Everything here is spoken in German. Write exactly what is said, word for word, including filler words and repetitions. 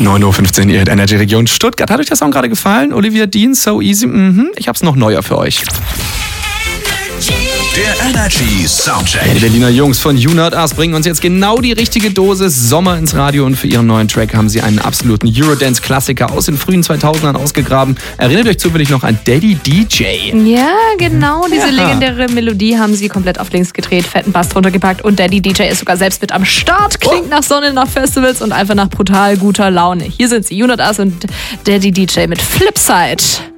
neun Uhr fünfzehn, ihr hört Energy Region Stuttgart. Hat euch der Song gerade gefallen? Olivia Dean, So Easy? Mhm. Ich hab's noch neuer für euch. Der Energy Soundcheck. Die Berliner Jungs von You Not Us bringen uns jetzt genau die richtige Dosis Sommer ins Radio und für ihren neuen Track haben sie einen absoluten Eurodance-Klassiker aus den frühen zweitausendern ausgegraben. Erinnert euch zufällig noch an Daddy D J? Ja, genau. Diese Ja. legendäre Melodie haben sie komplett auf links gedreht, fetten Bass drunter gepackt und Daddy D J ist sogar selbst mit am Start. Klingt nach Sonne, nach Festivals und einfach nach brutal guter Laune. Hier sind sie, You Not Us und Daddy D J mit Flipside.